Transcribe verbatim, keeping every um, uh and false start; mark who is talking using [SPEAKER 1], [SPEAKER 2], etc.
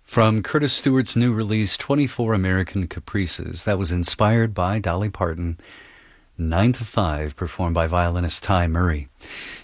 [SPEAKER 1] From Curtis Stewart's new release, twenty-four American Caprices, that was inspired by Dolly Parton. Nine to Five, performed by violinist Ty Murray.